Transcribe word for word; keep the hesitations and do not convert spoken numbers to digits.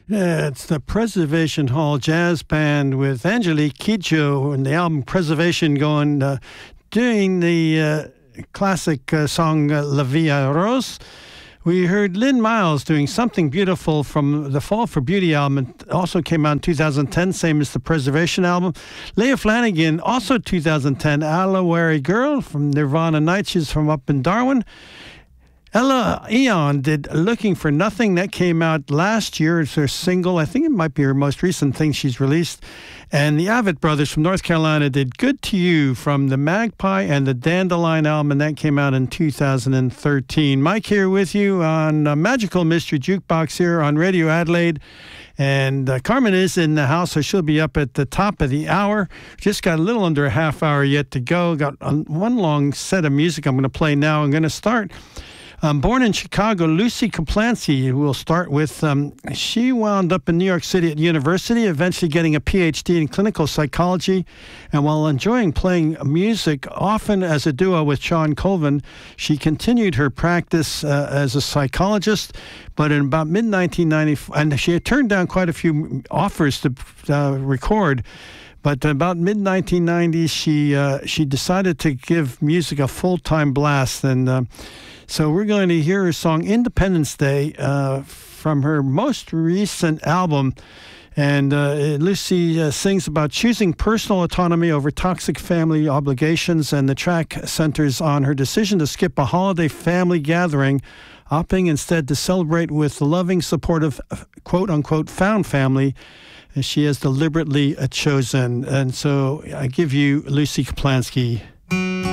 Yeah, it's the Preservation Hall Jazz Band with Angelique Kidjo and the album Preservation going, uh, doing the uh, classic uh, song uh, La Vie Rose. We heard Lynn Miles doing Something Beautiful from the Fall for Beauty album. It also came out in two thousand ten, same as the Preservation album. Leah Flanagan, also two thousand ten, Alawari Girl from Nirvana Night. She's from up in Darwin. Ella Eon did Looking for Nothing. That came out last year. It's her single. I think it might be her most recent thing she's released. And the Avett Brothers from North Carolina did Good to You from the Magpie and the Dandelion album, and that came out in two thousand thirteen. Mike here with you on uh, Magical Mystery Jukebox here on Radio Adelaide. And uh, Carmen is in the house, so she'll be up at the top of the hour. Just got a little under a half hour yet to go. Got um, one long set of music I'm going to play now. I'm going to start... Um, born in Chicago, Lucy Kaplansky, we'll start with. Um, she wound up in New York City at university, eventually getting a P H D in clinical psychology. And while enjoying playing music, often as a duo with Sean Colvin, she continued her practice uh, as a psychologist. But in about mid nineteen ninety, and she had turned down quite a few offers to uh, record. But about mid nineteen nineties, she uh, she decided to give music a full-time blast. And uh, so we're going to hear her song Independence Day uh, from her most recent album. And uh, Lucy uh, sings about choosing personal autonomy over toxic family obligations. And the track centers on her decision to skip a holiday family gathering, opting instead to celebrate with the loving, supportive, quote-unquote, found family she has deliberately chosen. And so I give you Lucy Kaplansky.